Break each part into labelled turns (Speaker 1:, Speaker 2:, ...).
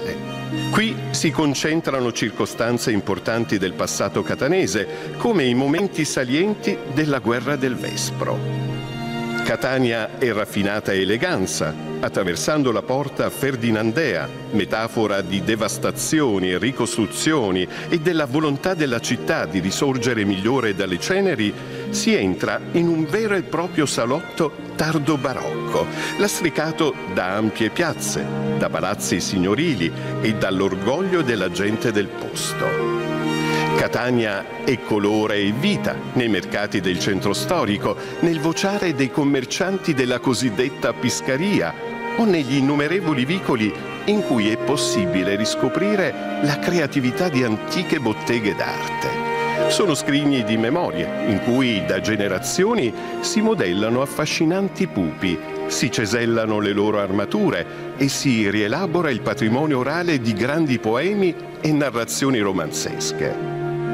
Speaker 1: medievale. Qui si concentrano circostanze importanti del passato catanese, come i momenti salienti della guerra del Vespro. Catania è raffinata eleganza, attraversando la porta ferdinandea, metafora di devastazioni e ricostruzioni e della volontà della città di risorgere migliore dalle ceneri, si entra in un vero e proprio salotto tardo barocco, lastricato da ampie piazze, da palazzi signorili e dall'orgoglio della gente del posto. Catania è colore e vita nei mercati del centro storico, nel vociare dei commercianti della cosiddetta Piscaria o negli innumerevoli vicoli in cui è possibile riscoprire la creatività di antiche botteghe d'arte. Sono scrigni di memorie in cui da generazioni si modellano affascinanti pupi, si cesellano le loro armature e si rielabora il patrimonio orale di grandi poemi e narrazioni romanzesche.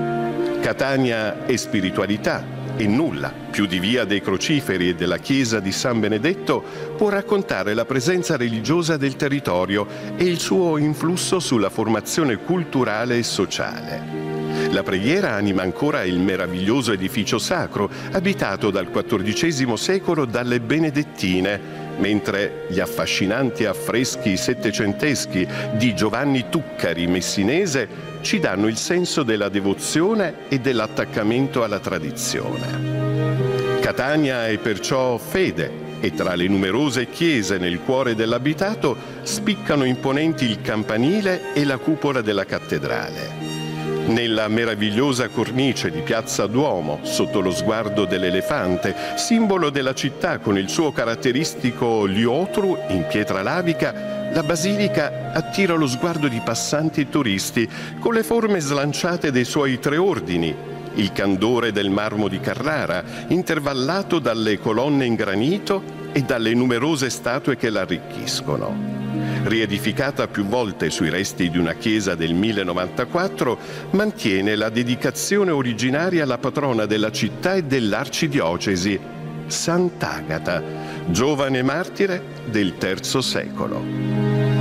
Speaker 1: Catania è spiritualità e nulla, più di Via dei Crociferi e della chiesa di San Benedetto, può raccontare la presenza religiosa del territorio e il suo influsso sulla formazione culturale e sociale. La preghiera anima ancora il meraviglioso edificio sacro, abitato dal XIV secolo dalle Benedettine, mentre gli affascinanti affreschi settecenteschi di Giovanni Tuccari messinese ci danno il senso della devozione e dell'attaccamento alla tradizione. Catania è perciò fede e tra le numerose chiese nel cuore dell'abitato spiccano imponenti il campanile e la cupola della cattedrale. Nella meravigliosa cornice di Piazza Duomo, sotto lo sguardo dell'elefante, simbolo della città con il suo caratteristico liotru in pietra lavica, la basilica attira lo sguardo di passanti e turisti con le forme slanciate dei suoi tre ordini, il candore del marmo di Carrara, intervallato dalle colonne in granito e dalle numerose statue che l'arricchiscono. Riedificata più volte sui resti di una chiesa del 1094, mantiene la dedicazione originaria alla patrona della città e dell'arcidiocesi, Sant'Agata, giovane martire del III secolo.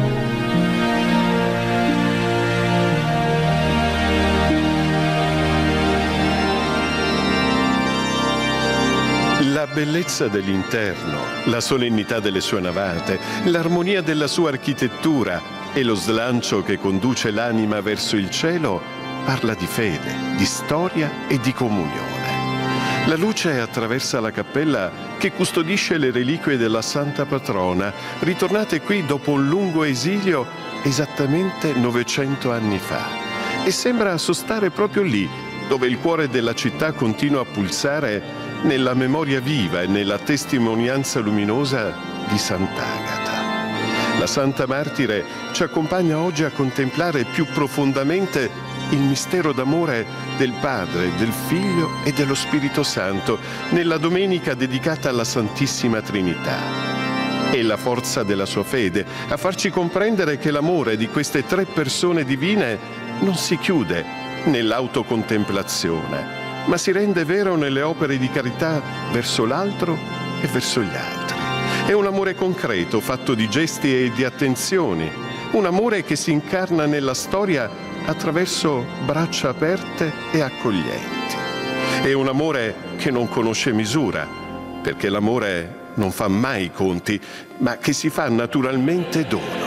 Speaker 1: La bellezza dell'interno, la solennità delle sue navate, l'armonia della sua architettura e lo slancio che conduce l'anima verso il cielo parla di fede, di storia e di comunione. La luce attraversa la cappella che custodisce le reliquie della Santa Patrona, ritornate qui dopo un lungo esilio esattamente 900 anni fa, e sembra sostare proprio lì, dove il cuore della città continua a pulsare nella memoria viva e nella testimonianza luminosa di Sant'Agata. La Santa Martire ci accompagna oggi a contemplare più profondamente il mistero d'amore del Padre, del Figlio e dello Spirito Santo nella domenica dedicata alla Santissima Trinità. È la forza della sua fede a farci comprendere che l'amore di queste tre persone divine non si chiude nell'autocontemplazione, ma si rende vero nelle opere di carità verso l'altro e verso gli altri. È un amore concreto, fatto di gesti e di attenzioni, un amore che si incarna nella storia attraverso braccia aperte e accoglienti. È un amore che non conosce misura, perché l'amore non fa mai conti, ma che si fa naturalmente dono.